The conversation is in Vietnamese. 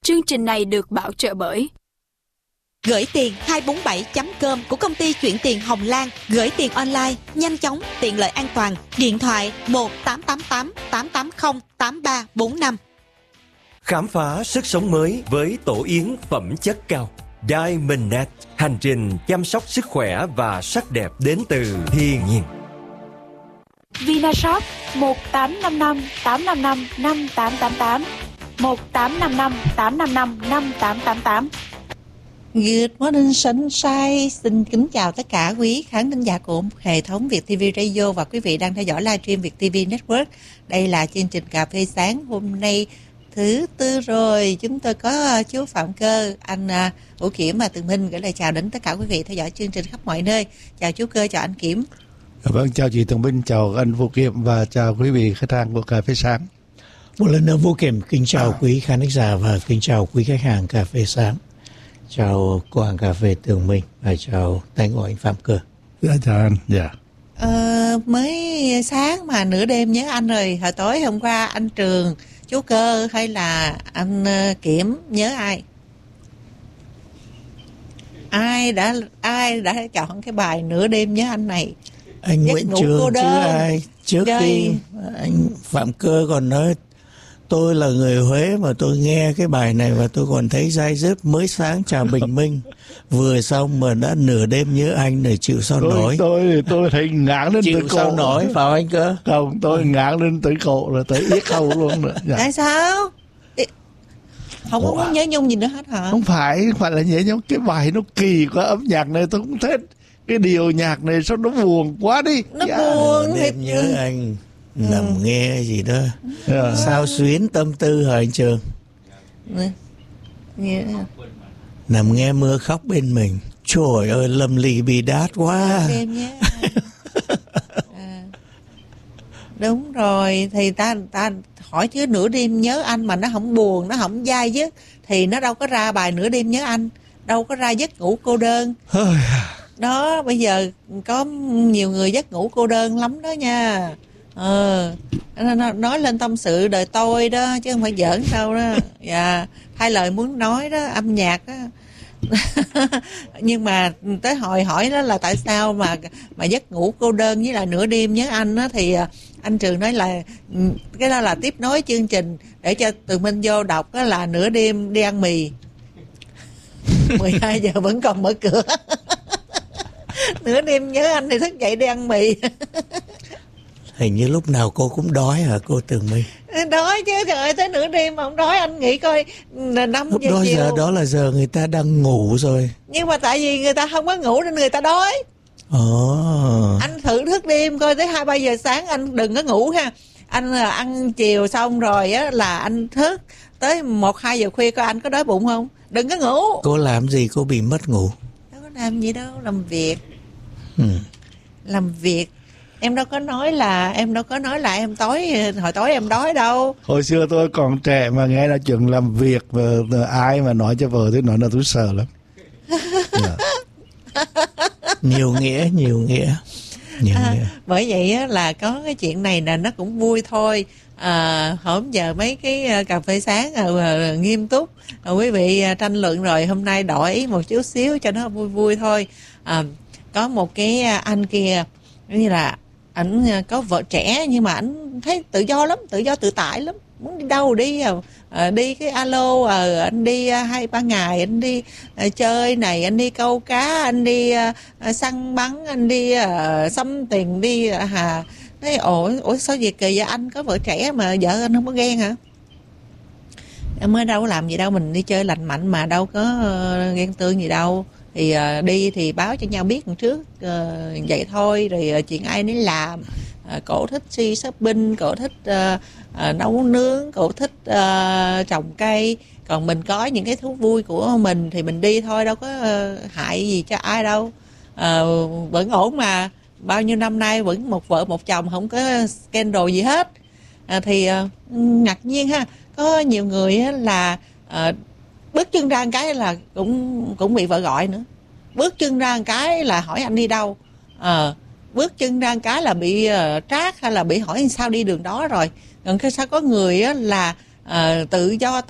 Chương trình này được bảo trợ bởi Gửi tiền 247.com của công ty chuyển tiền Hồng Lan. Gửi tiền online, nhanh chóng, tiện lợi, an toàn. Điện thoại 1-888-880-8345. Khám phá sức sống mới với tổ yến phẩm chất cao Diamondnet. Hành trình chăm sóc sức khỏe và sắc đẹp đến từ thiên nhiên. Vinashop 1855-855-5888 1855-855-5888. Good morning sunshine. Xin kính chào tất cả quý khán thính giả của hệ thống Việt TV Radio và quý vị đang theo dõi livestream Việt TV Network. Đây là chương trình cà phê sáng hôm nay thứ tư rồi. Chúng tôi có chú Phạm Cơ, anh Vũ Kiểm và Tường Minh gửi lời chào đến tất cả quý vị theo dõi chương trình khắp mọi nơi. Chào chú Cơ, chào anh Kiểm. Vâng, chào chị Tường Minh, chào anh Vũ Kiểm và chào quý vị khách hàng của cà phê sáng. Một lần nữa Vũ Kiểm kính chào quý khán giả và kính chào quý khách hàng cà phê sáng. Chào cô hàng cà phê Tường Minh và chào tay ngồi anh Phạm Cơ. Dạ, chào anh. Dạ. Mới sáng mà nửa đêm nhớ anh rồi. Hồi tối hôm qua anh Trường, chú Cơ hay là anh Kiểm nhớ ai? Ai đã chọn cái bài nửa đêm nhớ anh này? Anh Nguyễn Trường chứ ai? Trước khi anh Phạm Cơ còn nói tôi là người Huế mà tôi nghe cái bài này và tôi còn thấy dai dứt. Mới sáng chào bình minh vừa xong mà đã nửa đêm nhớ anh để chịu sao nổi. Tôi thấy ngán lên chịu tới cổ. Sao nổi vào anh Cơ? Không, tôi ngán lên tới cổ rồi tới yết hầu luôn nữa. Dạ. Tại sao? Không có muốn nhớ nhung gì nữa hết hả? Không phải là nhớ nhung, cái bài nó kỳ quá, âm nhạc này tôi không thích. Cái điều nhạc này sao nó buồn quá đi. Nó buồn đêm nhớ anh. Nằm nghe gì đó sao xuyến tâm tư hả anh Trường? Nằm nghe mưa khóc bên mình. Trời ơi, lâm ly bi đát quá. Đúng rồi, thì ta hỏi chứ nửa đêm nhớ anh mà nó không buồn, nó không dai dứt thì nó đâu có ra bài nửa đêm nhớ anh, đâu có ra giấc ngủ cô đơn. Đó, bây giờ có nhiều người giấc ngủ cô đơn lắm đó nha. Nói lên tâm sự đời tôi đó chứ không phải giỡn đâu đó. Dạ, hai lời muốn nói đó, âm nhạc đó. Nhưng mà tới hồi hỏi đó là tại sao mà giấc ngủ cô đơn với lại nửa đêm nhớ anh đó, thì anh Trường nói là cái đó là tiếp nối chương trình để cho Tường Minh vô đọc đó là nửa đêm đi ăn mì. 12 giờ vẫn còn mở cửa. Nửa đêm nhớ anh thì thức dậy đi ăn mì. Hình như lúc nào cô cũng đói hả cô Tường Minh? Đói chứ, trời ơi, tới nửa đêm mà không đói anh nghĩ coi 5 lúc giờ đó chiều. Giờ đó là giờ người ta đang ngủ rồi. Nhưng mà tại vì người ta không có ngủ nên người ta đói. Anh thử thức đêm coi tới 2-3 giờ sáng anh đừng có ngủ ha. Anh ăn chiều xong rồi á là anh thức tới 1-2 giờ khuya coi anh có đói bụng không. Đừng có ngủ. Cô làm gì cô bị mất ngủ? Đâu có làm gì đâu, làm việc. Làm việc. Em đâu có nói là em hồi tối em đói đâu. Hồi xưa tôi còn trẻ mà nghe là chuyện làm việc và ai mà nói cho vợ tôi nói là tôi sợ lắm. Nhiều nghĩa. Bởi vậy á, là có cái chuyện này là nó cũng vui thôi. Hôm giờ mấy cái cà phê sáng nghiêm túc quý vị tranh luận rồi, hôm nay đổi ý một chút xíu cho nó vui vui thôi. Có một cái anh kia như là ảnh có vợ trẻ nhưng mà ảnh thấy tự do lắm, tự do tự tại lắm, muốn đi đâu đi. Đi cái alo, anh đi 2-3 ngày, anh đi chơi này, anh đi câu cá, anh đi săn bắn, anh đi xăm tiền, đi Nói ủa sao việc kỳ vậy, anh có vợ trẻ mà vợ anh không có ghen hả? Em mới đâu có làm gì đâu, mình đi chơi lành mạnh mà đâu có ghen tương gì đâu. Thì đi thì báo cho nhau biết trước vậy thôi, rồi chuyện ai nấy làm. Cổ thích đi shopping, cổ thích nấu nướng, cổ thích trồng cây. Còn mình có những cái thú vui của mình thì mình đi thôi, đâu có hại gì cho ai đâu. Vẫn ổn mà, bao nhiêu năm nay vẫn một vợ một chồng, không có scandal gì hết. Thì ngạc nhiên ha, có nhiều người là bước chân ra một cái là cũng bị vợ gọi nữa. Bước chân ra một cái là hỏi anh đi đâu. Bước chân ra một cái là bị trát hay là bị hỏi sao đi đường đó rồi. Còn sao có người là tự do